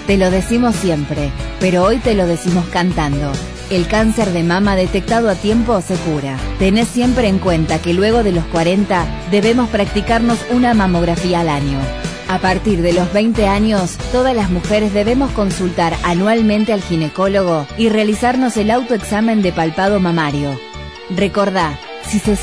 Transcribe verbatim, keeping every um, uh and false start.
Te lo decimos siempre, pero hoy te lo decimos cantando. El cáncer de mama detectado a tiempo se cura. Tenés siempre en cuenta que luego de los cuarenta debemos practicarnos una mamografía al año. A partir de los veinte años, todas las mujeres debemos consultar anualmente al ginecólogo y realizarnos el autoexamen de palpado mamario. Recordá, si se